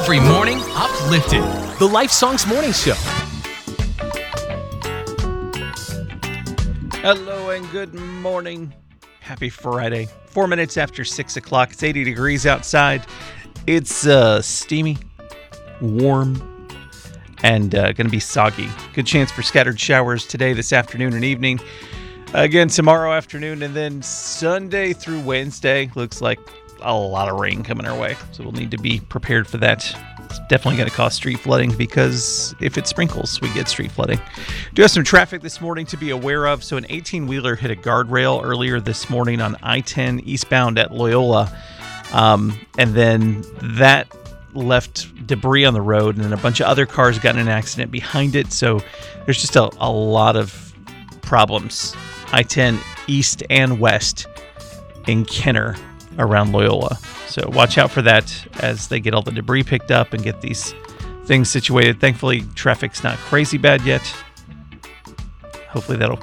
Every morning, uplifted. The Life Songs Morning Show. Hello and good morning. Happy Friday. 4 minutes after 6 o'clock. It's 80 degrees outside. It's steamy, warm, and going to be soggy. Good chance for scattered showers today, this afternoon, and evening. Again, tomorrow afternoon, and then Sunday through Wednesday. Looks like a lot of rain coming our way, so we'll need to be prepared for that. It's definitely going to cause street flooding because if it sprinkles, we get street flooding. Do have some traffic this morning to be aware of. So an 18-wheeler hit a guardrail earlier this morning on I-10 eastbound at Loyola, and then that left debris on the road, and then a bunch of other cars got in an accident behind it. So there's just a lot of problems. I-10 east and west in Kenner around Loyola. So watch out for that as they get all the debris picked up and get these things situated. Thankfully, traffic's not crazy bad yet. Hopefully they'll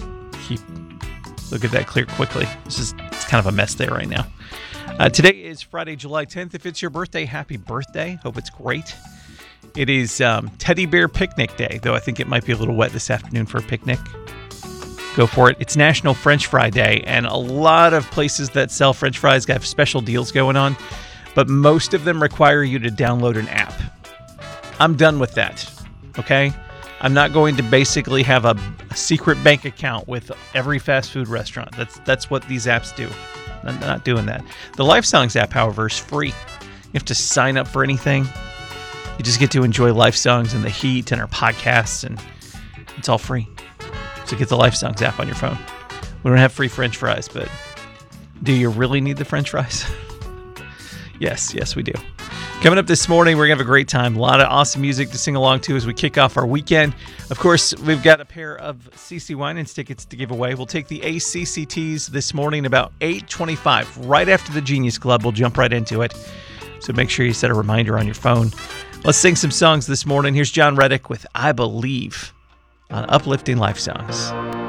get that cleared quickly. It's kind of a mess there right now. Today is Friday, July 10th. If it's your birthday, happy birthday. Hope it's great. It is Teddy Bear Picnic Day, though I think it might be a little wet this afternoon for a picnic. Go for it. It's National French Fry Day, and a lot of places that sell French fries have special deals going on, but most of them require you to download an app. I'm done with that, okay? I'm not going to basically have a secret bank account with every fast food restaurant. That's what these apps do. I'm not doing that. The Life Songs app, however, is free. You have to sign up for anything. You just get to enjoy Life Songs and the heat and our podcasts, and it's all free. So get the Life Songs app on your phone. We don't have free French fries, but do you really need the French fries? Yes, we do. Coming up this morning, we're going to have a great time. A lot of awesome music to sing along to as we kick off our weekend. Of course, we've got a pair of CeCe Winans tickets to give away. We'll take the ACCTs this morning about 8:25. Right after the Genius Club, we'll jump right into it. So make sure you set a reminder on your phone. Let's sing some songs this morning. Here's John Reddick with I Believe on Uplifting Life Songs.